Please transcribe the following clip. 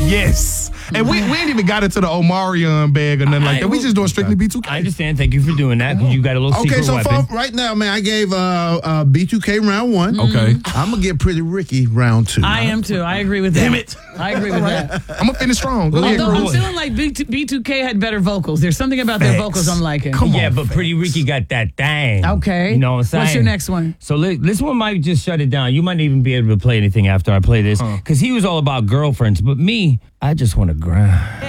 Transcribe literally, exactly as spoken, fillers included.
Yes. And we, we ain't even got into the Omarion bag or nothing like that. We just doing strictly B two K. I understand. Thank you for doing that because you got a little Okay, secret so weapon. for, right now, man, I gave uh, uh, B two K round one. Okay. I'm going to give Pretty Ricky round two. I am too. I agree with that. Damn it. I agree with that. I'm going to finish strong. Go ahead, Although I'm Roy. feeling like B two K had better vocals. There's something about their Facts. vocals I'm liking. Come yeah, on, but Pretty Ricky got that thing. Okay. You know what I'm saying? What's your next one? So li- this one might just shut it down. You might not even be able to play anything after I play this because he was all about girlfriends. But me, I just want to grind.